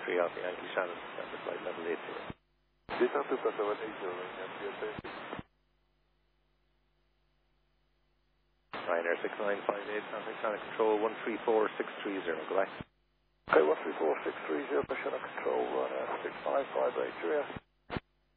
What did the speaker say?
3 Alpha Yankee Shannon, December flight level 80. Data 24780, MPSA. Ryanair 6958, contact Channel Control 134630, go back. Okay, 134630, Channel Control, 69583.